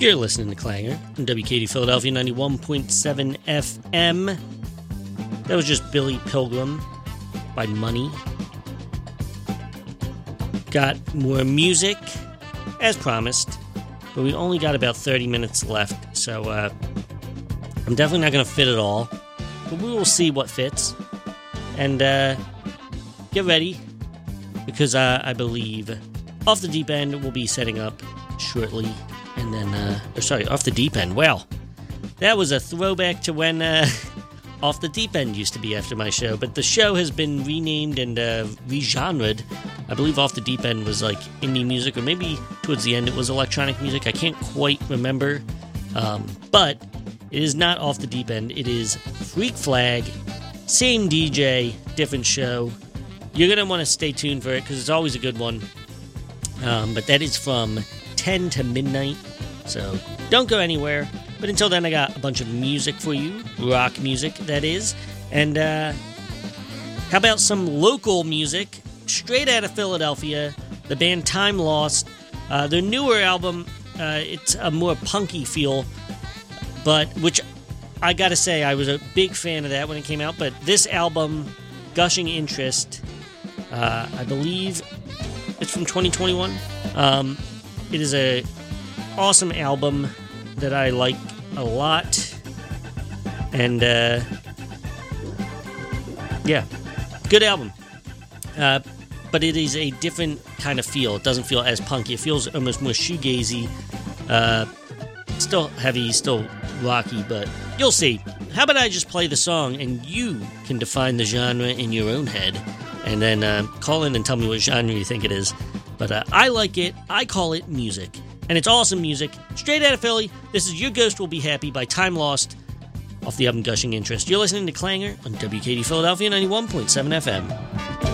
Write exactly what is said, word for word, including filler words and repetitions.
You're listening to Clanger on W K D Philadelphia ninety-one point seven F M. That was just Billy Pilgrim by Money. Got more music, as promised, but we only got about thirty minutes left, so uh, I'm definitely not going to fit it all, but we will see what fits. And uh, get ready, because uh, I believe Off the Deep End will be setting up shortly. And then, uh, or sorry, Off the Deep End. Well, that was a throwback to when uh, Off the Deep End used to be after my show. But the show has been renamed and uh, regenred. I believe Off the Deep End was like indie music, or maybe towards the end it was electronic music. I can't quite remember. Um, but it is not Off the Deep End. It is Freak Flag. Same D J, different show. You're going to want to stay tuned for it because it's always a good one. Um, but that is from ten to midnight, so don't go anywhere. But until then, I got a bunch of music for you, rock music, that is. And uh, how about some local music, straight out of Philadelphia, the band Time Lost. Uh, their newer album, uh, it's a more punky feel, but which I gotta say, I was a big fan of that when it came out. But this album, Gushing Interest, uh, I believe it's from twenty twenty-one. Um, It is a awesome album that I like a lot, and uh, yeah, good album. Uh, but it is a different kind of feel. It doesn't feel as punky. It feels almost more shoegazy. Uh, still heavy, still rocky, but you'll see. How about I just play the song, and you can define the genre in your own head, and then uh, call in and tell me what genre you think it is. But uh, I like it. I call it music. And it's awesome music. Straight out of Philly, this is Your Ghost Will Be Happy by Time Lost off the album Gushing Interest. You're listening to Clanger on W K D Philadelphia ninety-one point seven F M.